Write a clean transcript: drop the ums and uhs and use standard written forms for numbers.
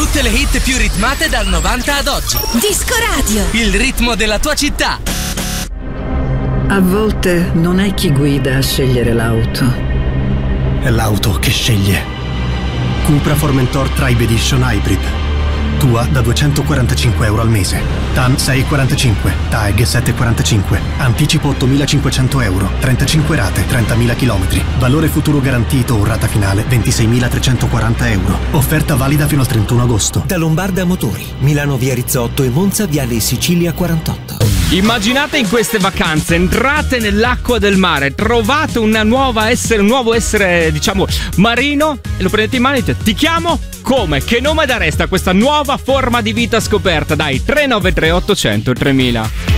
Tutte le hit più ritmate dal 90 ad oggi. Disco Radio. Il ritmo della tua città. A volte non è chi guida a scegliere l'auto. È l'auto che sceglie. Cupra Formentor Tribe Edition Hybrid. Tua da €245 al mese. TAN 6,45, TAEG 7,45. Anticipo €8.500. 35 rate, 30.000 km. Valore futuro garantito o rata finale €26.340. Offerta valida fino al 31 agosto. Da Lombarda Motori, Milano via Rizzotto e Monza viale Sicilia 48. Immaginate in queste vacanze, entrate nell'acqua del mare, trovate un nuovo essere, diciamo, marino, e lo prendete in mano e dite: ti chiamo? Come? Che nome dareste a questa nuova forma di vita scoperta? Dai, 393 800 3000.